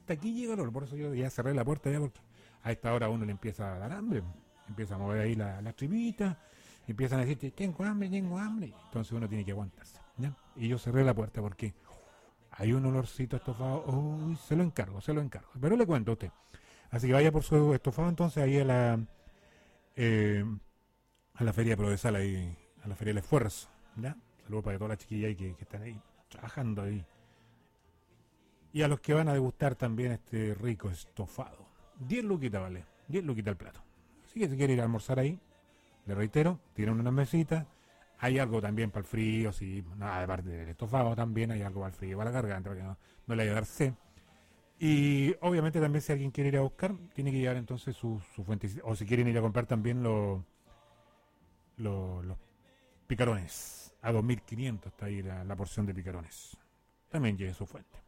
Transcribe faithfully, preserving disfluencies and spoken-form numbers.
hasta aquí llega el olor. Por eso yo ya cerré la puerta ya, porque a esta hora uno le empieza a dar hambre, empieza a mover ahí la, la tripita, empiezan a decirte, tengo hambre, tengo hambre, entonces uno tiene que aguantarse, ¿ya? Y yo cerré la puerta porque hay un olorcito a estofado, uy, se lo encargo, se lo encargo, pero le cuento a usted. Así que vaya por su estofado entonces ahí a la eh, a la feria Provesal, ahí, a la feria del esfuerzo, ¿ya? Saludos para todas las chiquillas ahí que, que están ahí trabajando ahí. Y a los que van a degustar también este rico estofado. diez luquitas vale, diez luquitas el plato. Así que si quiere ir a almorzar ahí, le reitero, tienen unas mesitas. Hay algo también para el frío, sí, nada, aparte del estofado también hay algo para el frío, para la garganta, para que no, no le vaya a dar sed. Y obviamente también si alguien quiere ir a buscar, tiene que llevar entonces su, su fuente. O si quieren ir a comprar también los lo, los picarones. A dos mil quinientos está ahí la, la porción de picarones. También lleve su fuente.